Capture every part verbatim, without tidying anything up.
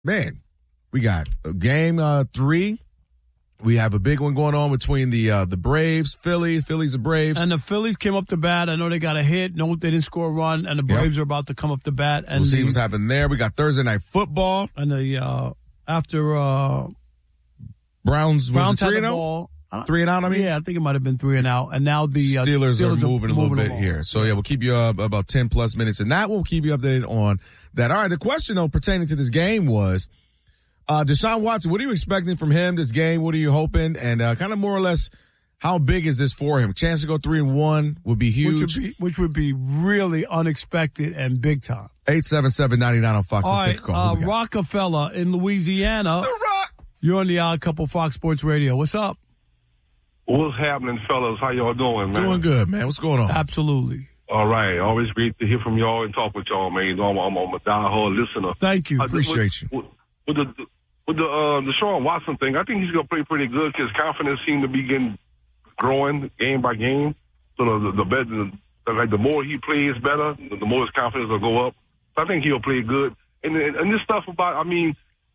man, we got game uh, three. We have a big one going on between the uh, the Braves, Philly, Phillies and Braves. And the Phillies came up to bat. I know they got a hit. No, they didn't score a run. And the Braves yep. are about to come up to bat. And we'll see the, what's happening there. We got Thursday Night Football. And the uh, after uh, Browns, Browns was it three had and the ball. Three and out, I mean? Yeah, I think it might have been three and out. And now the uh, Steelers, Steelers are moving are a little moving bit along. here. So, yeah, we'll keep you up about ten plus minutes. And that will keep you updated on that. All right, the question, though, pertaining to this game was, uh, Deshaun Watson, what are you expecting from him this game? What are you hoping? And uh, kind of more or less, how big is this for him? Chance to go three and one would be huge. Which would be, which would be really unexpected and big time. eight seven seven, nine nine on Fox. All Let's right, take a call. uh, Rockefeller in Louisiana. You're on the Odd Couple Fox Sports Radio. What's up? What's happening, fellas? How y'all doing, man? Doing good, man. What's going on? Absolutely. All right. Always great to hear from y'all and talk with y'all, man. You know, I'm, I'm, I'm a diehard listener. Thank you. I Appreciate with, you. With, with the with the uh, the Deshaun Watson thing, I think he's gonna play pretty good because confidence seems to be getting growing game by game. So the the, the better, the, like the more he plays better, the, the more his confidence will go up. So I think he'll play good. And and this stuff about, I mean,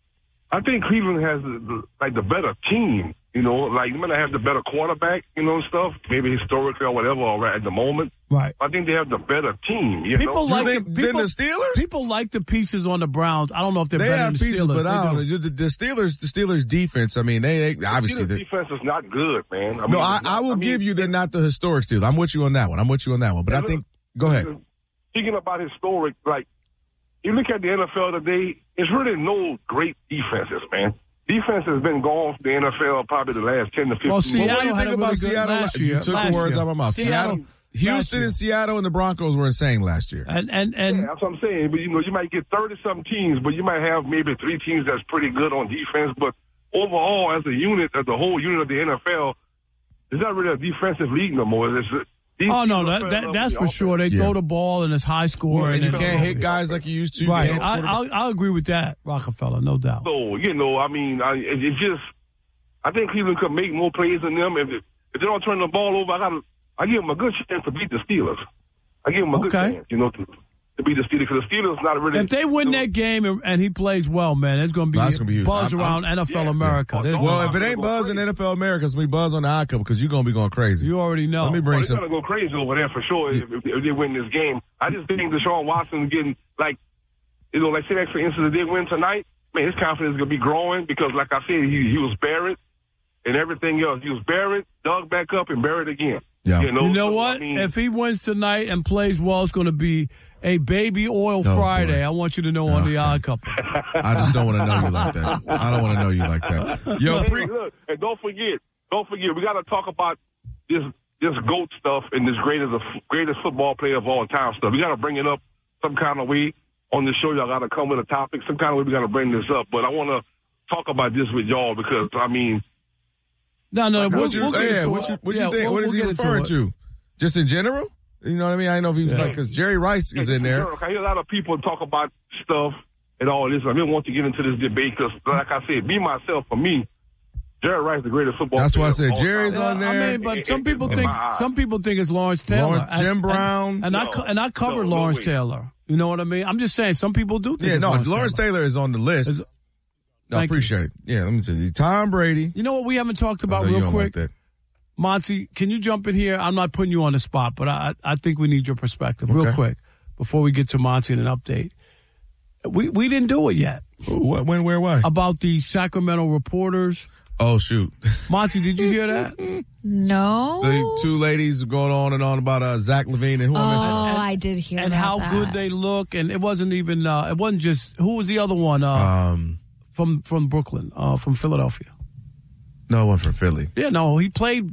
I think Cleveland has the, the, like the better team. You know, like you might have the better quarterback, you know, and stuff. Maybe historically or whatever, or right at the moment. Right. I think they have the better team. You people know? like think, the, people, the Steelers. People like the pieces on the Browns. I don't know if they're they better have than the pieces, Steelers. but I don't they know. The, the Steelers, the Steelers defense. I mean, they, they obviously the defense is not good, man. I mean, no, I, I will I mean, give you they're not the historic Steelers. I'm with you on that one. I'm with you on that one. But I look, think go ahead. Speaking about historic, like you look at the N F L today, it's really no great defenses, man. Defense has been gone from the N F L probably the last ten to fifteen. Well, Seattle what do you think about really Seattle last year? You took last the words year. out of my mouth. Seattle, Seattle, Houston and Seattle and the Broncos were insane last year. And and and yeah, that's what I'm saying. But you know, you might get thirty some teams, but you might have maybe three teams that's pretty good on defense. But overall, as a unit, as the whole unit of the N F L, it's not really a defensive league no more. It's, These oh, no, that, that, that's for sure. They yeah. throw the ball and it's high score. Well, and you and can't hit guys like you used to. Right. I, I'll, I'll agree with that, Rockefeller, no doubt. So, you know, I mean, I, it, it just, I think Cleveland could make more plays than them. If, if they don't turn the ball over, I got I give them a good chance to beat the Steelers. I give them a okay. good chance, you know, to, to beat the Steelers. Because the Steelers not really. If they win you know, that game and, and he plays well, man, it's going to be, That's gonna be huge. buzz I'm, around I'm, N F L yeah, America. yeah. Well, if it ain't buzz in N F L America, it's going to be buzz on the Odd Couple because you're going to be going crazy. You already know. Let me bring oh, some. They're going to go crazy over there for sure if, if, if they win this game. I just think Deshaun Watson getting, like, you know, like, say, for instance, if they win tonight, man, his confidence is going to be growing because, like I said, he, he was buried and everything else. He was buried, dug back up, and buried again. Yeah. You know, You know so, what? I mean, if he wins tonight and plays well, it's going to be a baby oil Oh, Friday. boy. I want you to know on Okay. the Odd Couple. I just don't want to know you like that. I don't want to know you like that. Yo, hey, pre- look, and don't forget, don't forget, we got to talk about this this GOAT stuff and this greatest greatest football player of all time stuff. We got to bring it up some kind of way on the show. Y'all got to come with a topic, some kind of way. We got to bring this up. But I want to talk about this with y'all because I mean, No, no, we'll, what you, we'll get yeah, into what it. you, what Yeah, you think? we'll- what is we'll he get into referring it. to? Just in general? You know what I mean? I know if he was Yeah. like, because Jerry Rice is in there. I hear a lot of people talk about stuff and all this. I didn't want to get into this debate because, like I said, me myself, for me, Jerry Rice is the greatest football That's player. why I said of all Jerry's time. on Uh, there. I mean, but some In- people in think my eyes. some people think it's Lawrence Taylor, Lawrence- Jim And- Brown. and, and I No, co- and I covered no, no Lawrence way. Taylor. You know what I mean? I'm just saying some people do think. Yeah, it's no, Lawrence, Lawrence Taylor. Taylor is on the list. Is- No, I Thank you. appreciate it. Yeah, let me tell you. Tom Brady. You know what we haven't talked I about know you real don't quick, like that. Monty? Can you jump in here? I'm not putting you on the spot, but I I think we need your perspective real Okay. quick before we get to Monty and an update. We we didn't do it yet Ooh, what, when, where, why? about the Sacramento reporters. Oh, shoot. Monty, did you hear that? No. The two ladies going on and on about uh, Zach Levine and who Oh, I'm missing. I did hear And about how that. good they look, and it wasn't even uh, it wasn't just who was the other one uh, Um, from from Brooklyn, uh, from Philadelphia. no one from Philly. Yeah, no, he played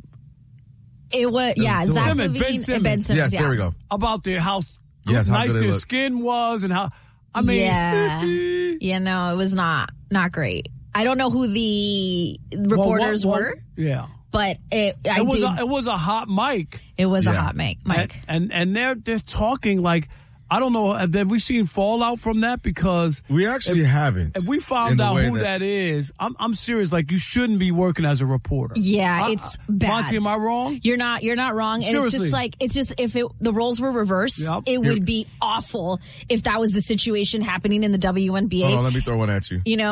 It was, yeah, Zach Simmons, Levine Ben and Simmons. Ben Simmons. Yes, yeah. there we go. about their how Yes, how nice good they their look. skin was, and how I mean, Yeah. You know, it was not not great. I don't know who the reporters well, what- were, Yeah, but it, I it was do. a, it was a hot mic, it was a Yeah. hot mic. and Mike. and, and they're they're talking like I don't know. Have we seen fallout from that? Because we actually if, haven't. If we found out who that, that is, I'm, I'm serious. Like, you shouldn't be working as a reporter. Yeah, I, it's bad. Monty, am I wrong? You're not. You're not wrong. And Seriously. it's just like it's just if it, the roles were reversed, Yep. it You're, would be awful if that was the situation happening in the W N B A. Hold on, let me throw one at you. You know.